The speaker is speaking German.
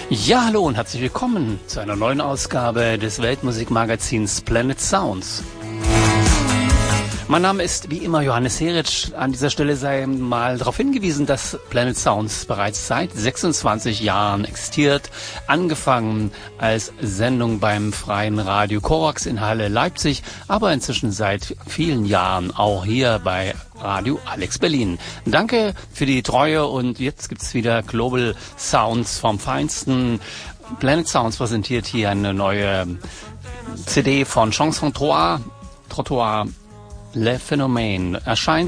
Ja, hallo und herzlich willkommen zu einer neuen Ausgabe des Weltmusikmagazins Planet Sounds. Mein Name ist wie immer Johannes Heritsch. An dieser Stelle sei mal darauf hingewiesen, dass Planet Sounds bereits seit 26 Jahren existiert. Angefangen als Sendung beim Freien Radio Korax in Halle Leipzig, aber inzwischen seit vielen Jahren auch hier bei Radio Alex Berlin. Danke für die Treue und jetzt gibt's wieder Global Sounds vom Feinsten. Planet Sounds präsentiert hier eine neue CD von Chanson Trottoir. Le Phénomène erscheint